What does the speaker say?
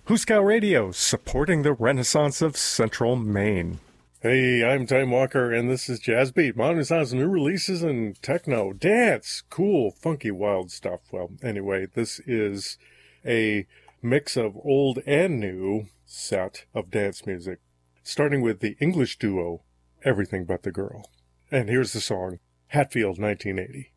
Huskow Radio, supporting the renaissance of Central Maine. Hey, I'm Time Walker, and this is Jazz Beat. Modern sounds, new releases, and techno, dance, cool, funky, wild stuff. Well, anyway, this is a mix of old and new set of dance music, starting with the English duo, Everything But the Girl. And here's the song, Hatfield, 1980.